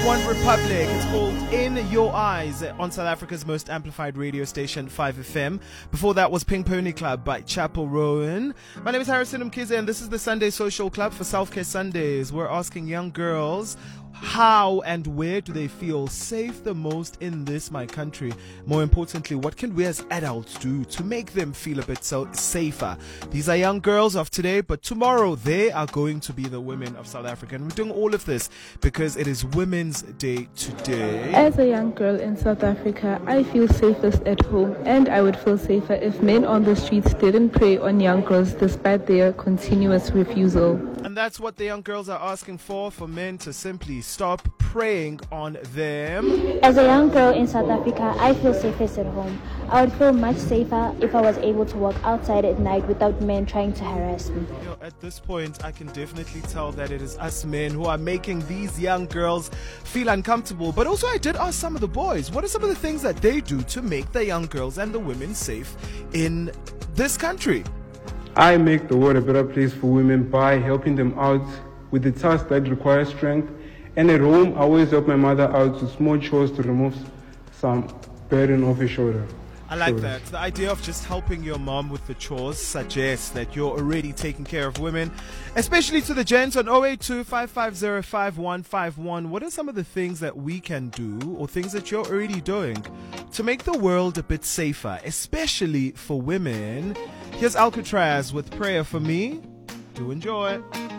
One Republic. It's called In Your Eyes on South Africa's most amplified radio station, 5FM. Before that was Pink Pony Club by Chapel Rowan. My name is Harrison Mkhize and this is the Sunday Social Club for Self-Care Sundays. We're asking young girls, how and where do they feel safe the most in this my country? More importantly, what can we as adults do to make them feel a bit safer? These are young girls of today, but tomorrow they are going to be the women of South Africa. And we're doing all of this because it is Women's Day today. As a young girl in South Africa, I feel safest at home, and I would feel safer if men on the streets didn't prey on young girls despite their continuous refusal. And that's what the young girls are asking for men to simply stop preying on them. As a young girl in South Africa, I feel safest at home. I would feel much safer if I was able to walk outside at night without men trying to harass me. At this point, I can definitely tell that it is us men who are making these young girls feel uncomfortable. But also I did ask some of the boys, what are some of the things that they do to make the young girls and the women safe in this country? I make the world a better place for women by helping them out with the tasks that require strength. And at home, I always help my mother out with small chores to remove some burden off her shoulder. I like that. The idea of just helping your mom with the chores suggests that you're already taking care of women, especially to the gents on 082-550-5151. What are some of the things that we can do or things that you're already doing to make the world a bit safer, especially for women? Here's Alcatraz with Prayer for Me. Do enjoy.